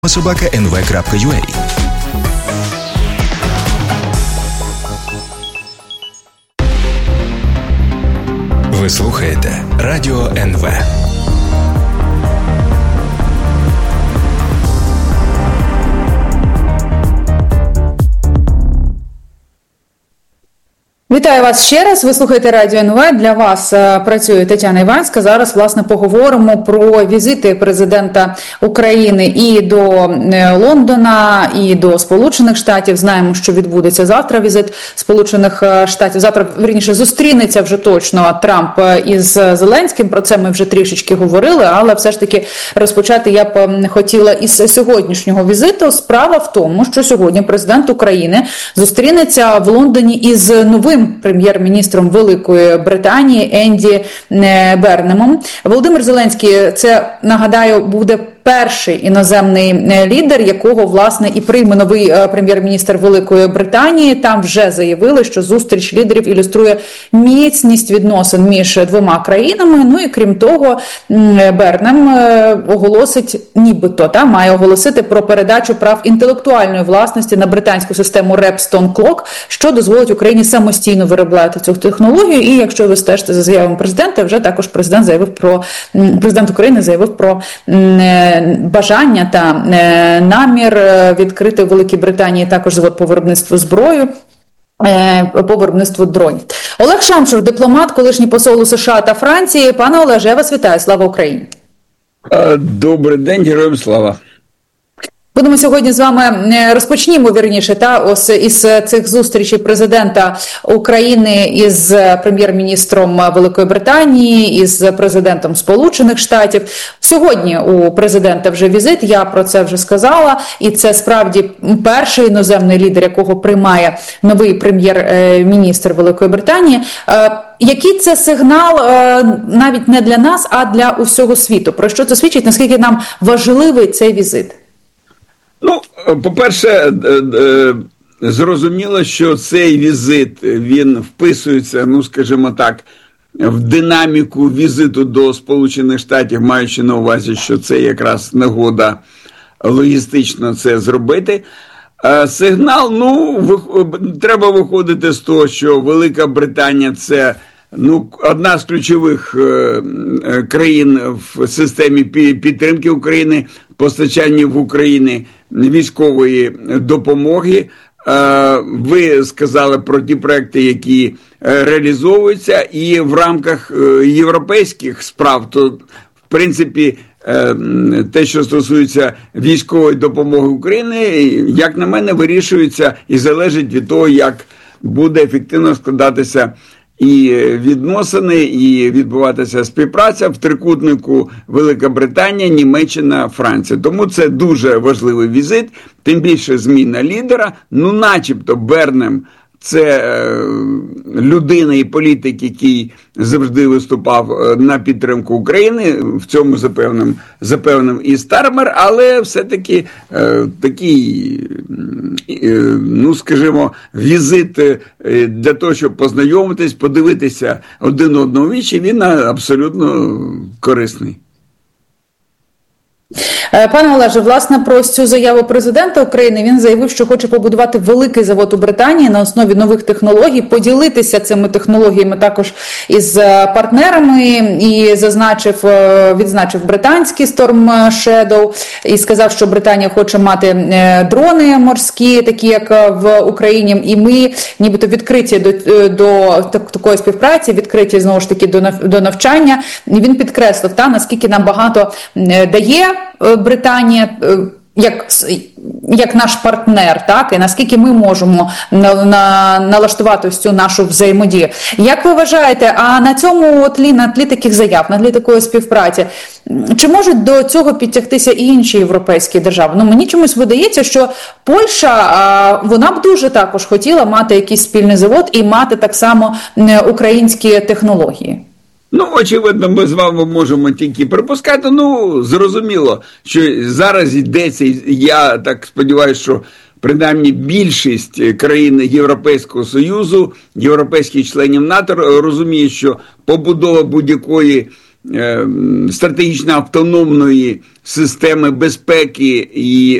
@nv.ua. Ви слухаєте Радіо НВ. Вітаю вас ще раз. Ви слухаєте Радіо НВ. Для вас працює Тетяна Іванська. Зараз, власне, поговоримо про візити президента України і до Лондона, і до Сполучених Штатів. Знаємо, що відбудеться завтра візит Сполучених Штатів. Завтра, вірніше, зустрінеться вже точно Трамп із Зеленським. Про це ми вже трішечки говорили, але все ж таки розпочати я б хотіла із сьогоднішнього візиту. Справа в тому, що сьогодні президент України зустрінеться в Лондоні із новим прем'єр-міністром Великої Британії Енді Бернемом. Володимир Зеленський, це, нагадаю, буде перший іноземний лідер, якого, власне, і прийме новий прем'єр-міністр Великої Британії. Там вже заявили, що зустріч лідерів ілюструє міцність відносин між двома країнами. Ну і крім того, Бернем оголосить, нібито, має оголосити про передачу прав інтелектуальної власності на британську систему Repstone Clock, що дозволить Україні самостійно виробляти цю технологію. І якщо ви стежите за заявами президента, вже також президент України заявив про бажання та намір відкрити в Великій Британії також завод по виробництву зброї, по виробництву дронів. Олег Шамшур, дипломат, колишній посол у США та Франції. Пане Олеже, я вас вітаю. Слава Україні! Добрий день, героям слава! Будемо сьогодні з вами, розпочнімо, вірніше, ось із цих зустрічей президента України із прем'єр-міністром Великої Британії, із президентом Сполучених Штатів. Сьогодні у президента вже візит, я про це вже сказала, і це справді перший іноземний лідер, якого приймає новий прем'єр-міністр Великої Британії. Який це сигнал навіть не для нас, а для усього світу? Про що це свідчить? Наскільки нам важливий цей візит? Ну, по-перше, зрозуміло, що цей візит, він вписується, скажімо так, в динаміку візиту до Сполучених Штатів, маючи на увазі, що це якраз нагода логістично це зробити. Сигнал, треба виходити з того, що Велика Британія – це одна з ключових країн в системі підтримки України, постачання в Україні військової допомоги. Ви сказали про ті проекти, які реалізовуються, і в рамках європейських справ, то, в принципі, те, що стосується військової допомоги України, як на мене, вирішується і залежить від того, як буде ефективно складатися і відносини, і відбуватися співпраця в трикутнику Велика Британія, Німеччина, Франція. Тому це дуже важливий візит, тим більше зміна лідера. Начебто Бернем – це людина і політик, який завжди виступав на підтримку України, в цьому запевнив і Стармер, але все-таки такий, скажімо, візит для того, щоб познайомитись, подивитися один одного в очі, він абсолютно корисний. Пане Олеже, власне, про цю заяву президента України, він заявив, що хоче побудувати великий завод у Британії на основі нових технологій, поділитися цими технологіями також із партнерами, і відзначив британський Storm Shadow, і сказав, що Британія хоче мати дрони морські, такі як в Україні, і ми нібито відкриті до такої співпраці, відкриті, знову ж таки, до навчання. І він підкреслив, наскільки нам багато дає Британія як наш партнер, і наскільки ми можемо налаштувати ось цю нашу взаємодію. Як ви вважаєте, а на цьому на тлі таких заяв, на тлі такої співпраці, чи можуть до цього підтягтися і інші європейські держави? Мені чомусь видається, що Польща, вона б дуже також хотіла мати якийсь спільний завод і мати так само українські технології. Очевидно, ми з вами можемо тільки припускати. Зрозуміло, що зараз йдеться, я так сподіваюся, що принаймні більшість країн Європейського Союзу, європейських членів НАТО розуміє, що побудова будь-якої стратегічно автономної системи безпеки і